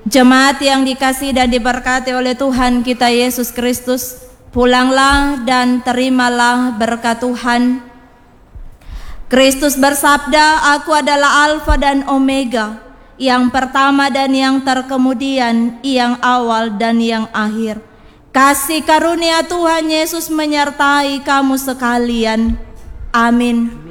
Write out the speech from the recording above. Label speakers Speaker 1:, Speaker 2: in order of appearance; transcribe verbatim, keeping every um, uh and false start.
Speaker 1: Jemaat yang dikasihi dan diberkati oleh Tuhan kita Yesus Kristus, pulanglah dan terimalah berkat Tuhan. Kristus bersabda, "Aku adalah Alfa dan Omega, yang pertama dan yang terkemudian, yang awal dan yang akhir." Kasih karunia Tuhan Yesus menyertai kamu sekalian. Amin.